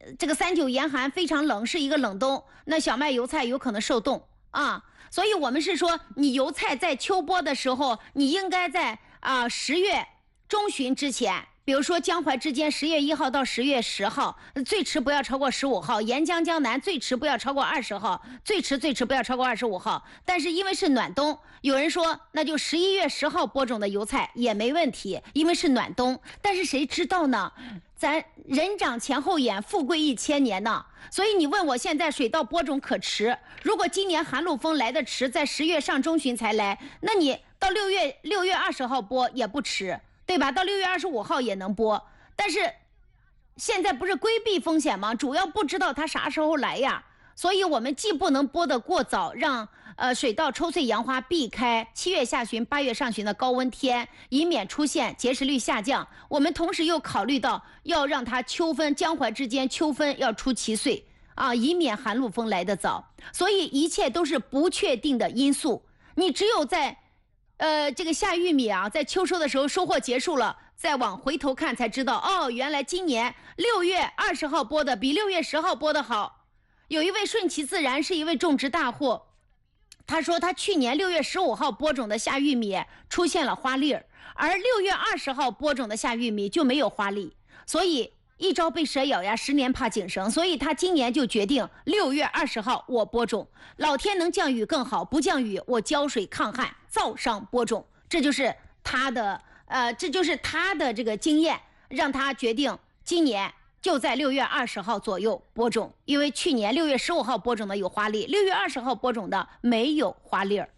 这个39严寒非常冷，是一个冷冬，那小麦油菜有可能受冻啊。所以我们是说，你油菜在秋播的时候，你应该在10月中旬之前，比如说江淮之间10月1号到10月10号，最迟不要超过15号，沿江江南最迟不要超过20号，最迟不要超过25号。但是因为是暖冬，有人说那就11月10号播种的油菜也没问题，因为是暖冬。但是谁知道呢？咱人长前后眼，富贵1000年呢。所以你问我现在水稻播种可迟，如果今年寒露风来得迟，在10月上中旬才来，那你到6月20号播也不迟，对吧？到6月25号也能播。但是现在不是规避风险吗？主要不知道它啥时候来呀。所以我们既不能播得过早，让水稻抽穗扬花，避开7月下旬8月上旬的高温天，以免出现结实率下降。我们同时又考虑到要让它秋分，江淮之间秋分要出其穗以免寒露风来得早。所以一切都是不确定的因素。你只有在这个下玉米在秋收的时候收获结束了，再往回头看才知道，原来今年6月20号播的比6月10号播的好。有一位顺其自然是一位种植大户，他说他去年6月15号播种的夏玉米出现了花粒儿，而6月20号播种的夏玉米就没有花粒，所以一朝被蛇咬呀，10年怕井绳，所以他今年就决定6月20号我播种，老天能降雨更好，不降雨我浇水抗旱，燥上播种。这就是他的这个经验，让他决定今年就在6月20号左右播种，因为去年6月15号播种的有花粒，6月20号播种的没有花粒儿。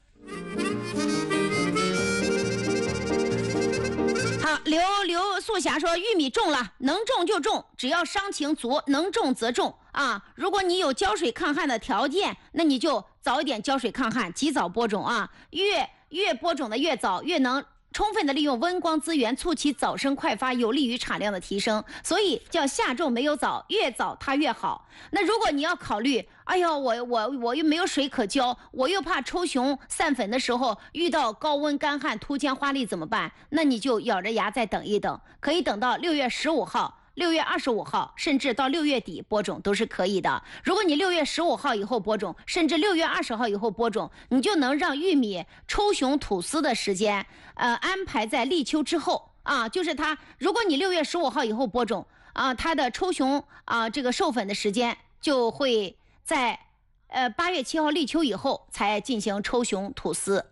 好，刘素霞说，玉米种了，能种就种，只要伤情足，能种则种如果你有浇水抗旱的条件，那你就早一点浇水抗旱，及早播种越播种的越早，越能充分的利用温光资源，促其早生快发，有利于产量的提升。所以叫夏种没有早，越早它越好。那如果你要考虑，哎呀，我又没有水可浇，我又怕抽熊散粉的时候遇到高温干旱突间花粒怎么办？那你就咬着牙再等一等，可以等到6月15号。6月25号甚至到6月底播种都是可以的。如果你6月15号以后播种，甚至6月20号以后播种，你就能让玉米抽熊吐丝的时间安排在立秋之后就是它，如果你6月15号以后播种它的抽熊这个授粉的时间就会在8月7号立秋以后才进行抽熊吐丝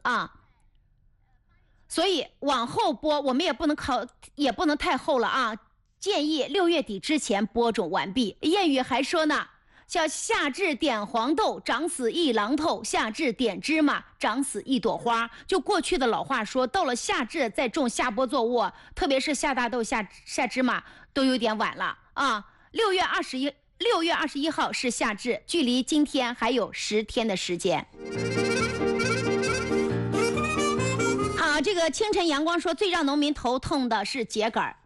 所以往后播我们也不能太后了建议6月底之前播种完毕。谚语还说呢，叫夏至点黄豆，长死一榔头；夏至点芝麻，长死一朵花。就过去的老话说，到了夏至再种夏播作物，特别是夏大豆、夏芝麻都有点晚了6月21号是夏至，距离今天还有10天的时间。好，这个清晨阳光说，最让农民头痛的是秸秆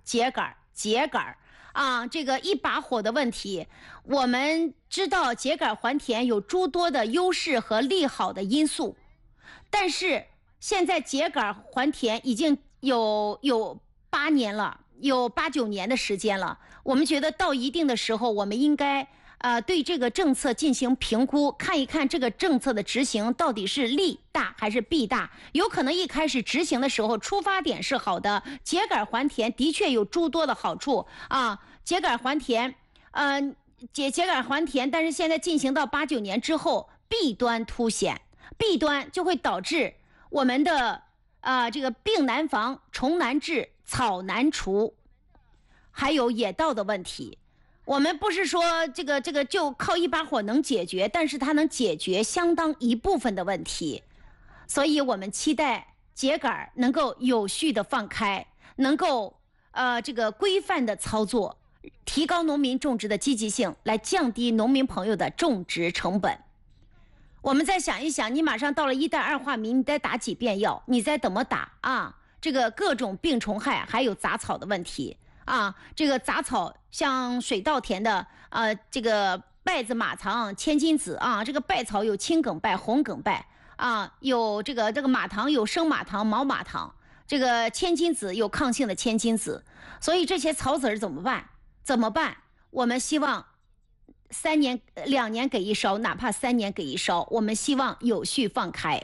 这个一把火的问题。我们知道秸秆还田有诸多的优势和利好的因素，但是现在秸秆还田已经有8年了，有8、9年的时间了。我们觉得到一定的时候，我们应该对这个政策进行评估，看一看这个政策的执行到底是利大还是弊大。有可能一开始执行的时候出发点是好的，秸秆还田的确有诸多的好处秸秆还田秸秆还田，但是现在进行到8、9年之后，弊端凸显，弊端就会导致我们的这个病难防，虫难治，草难除，还有野稻的问题。我们不是说这个就靠一把火能解决，但是它能解决相当一部分的问题。所以我们期待秸秆能够有序的放开，能够这个规范的操作，提高农民种植的积极性，来降低农民朋友的种植成本。我们再想一想，你马上到了1代2化糜，你再打几遍药，你再怎么打这个各种病虫害还有杂草的问题这个杂草像水稻田的这个稗子、马唐、千金子这个稗草有青梗稗、红梗稗有这个马唐有生马唐、毛马唐，这个千金子有抗性的千金子。所以这些草籽怎么办？我们希望 2年给一烧，哪怕3年给一烧，我们希望有序放开。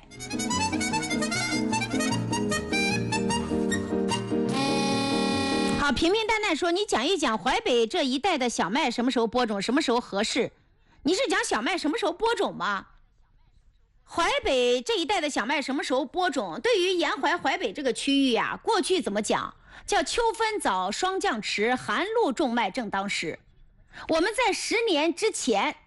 好，平平淡淡说，你讲一讲淮北这一带的小麦什么时候播种，什么时候合适？你是讲小麦什么时候播种吗？淮北这一带的小麦什么时候播种？对于沿淮淮北这个区域呀，过去怎么讲？叫秋分早，霜降迟，寒露种麦正当时。我们在10年之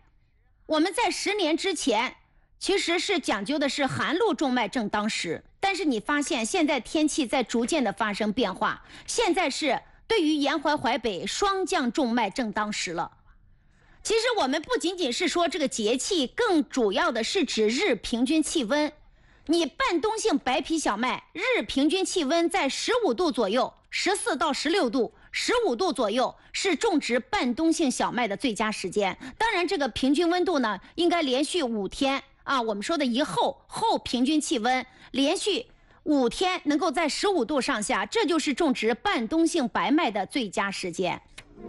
前，其实是讲究的是寒露种麦正当时。但是你发现现在天气在逐渐的发生变化，现在是对于沿淮淮北霜降种麦正当时了。其实我们不仅仅是说这个节气，更主要的是指日平均气温。你半冬性白皮小麦日平均气温在15度左右，14到16度，15度左右是种植半冬性小麦的最佳时间。当然这个平均温度呢，应该连续5天啊，我们说的一后平均气温连续5天能够在15度上下，这就是种植半冬性白麦的最佳时间。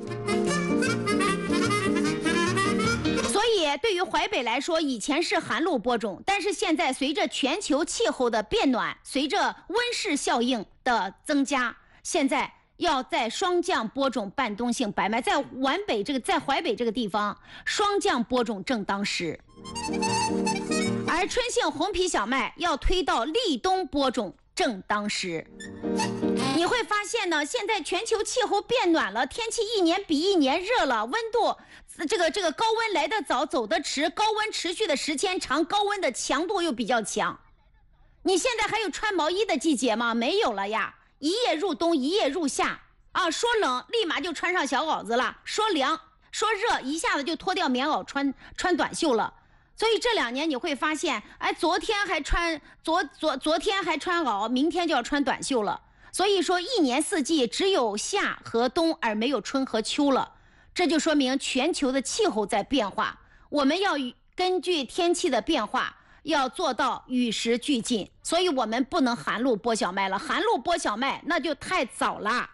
所以对于淮北来说，以前是寒露播种，但是现在随着全球气候的变暖，随着温室效应的增加，现在要在霜降播种半冬性白麦，在淮北这个地方，霜降播种正当时。而春性红皮小麦要推到立冬播种正当时。你会发现呢，现在全球气候变暖了，天气一年比一年热了，温度这个高温来得早，走得迟，高温持续的时间长，高温的强度又比较强。你现在还有穿毛衣的季节吗？没有了呀，一夜入冬，一夜入夏啊，说冷立马就穿上小袄子了，说凉说热一下子就脱掉棉袄穿短袖了。所以这2年你会发现，哎，昨天还穿袄，明天就要穿短袖了。所以说一年四季只有夏和冬，而没有春和秋了。这就说明全球的气候在变化，我们要根据天气的变化，要做到与时俱进。所以我们不能寒露播小麦了，寒露播小麦那就太早了。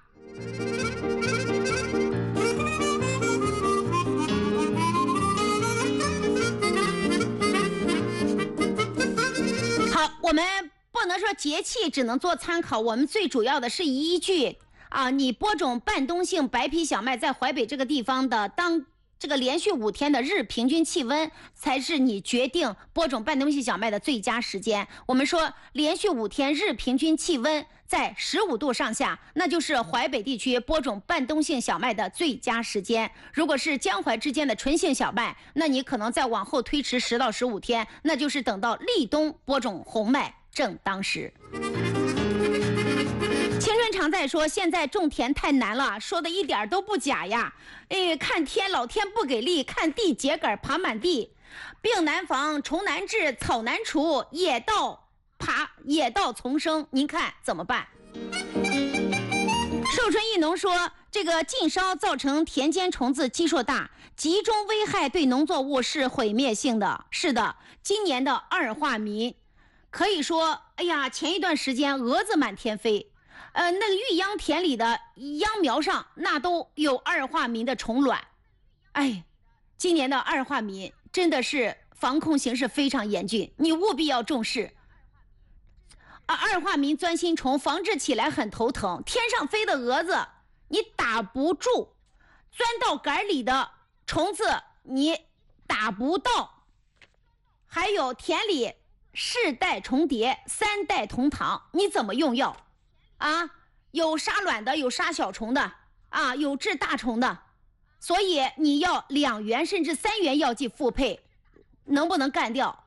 好，我们不能说节气只能做参考，我们最主要的是依据你播种半冬性白皮小麦在淮北这个地方的这个连续5天的日平均气温，才是你决定播种半冬性小麦的最佳时间。我们说连续5天日平均气温在15度上下，那就是淮北地区播种半冬性小麦的最佳时间。如果是江淮之间的纯性小麦，那你可能再往后推迟10到15天，那就是等到立冬播种红麦正当时。青春常在说，现在种田太难了，说的一点都不假呀。看天老天不给力，看地秸秆爬满地，病难防，虫难治，草难除，野稻丛生，您看怎么办？寿春一农说，这个禁烧造成田间虫子基数大，集中危害对农作物是毁灭性的。是的，今年的二化民可以说，哎呀，前一段时间蛾子满天飞，那个育秧田里的秧苗上那都有二化民的虫卵。哎，今年的二化民真的是防控形势非常严峻，你务必要重视。二化民钻心虫防治起来很头疼，天上飞的蛾子你打不住，钻到杆里的虫子你打不到，还有田里世代重叠3代同堂，你怎么用药啊？有杀卵的，有杀小虫的啊，有治大虫的，所以你要2元甚至3元药剂复配，能不能干掉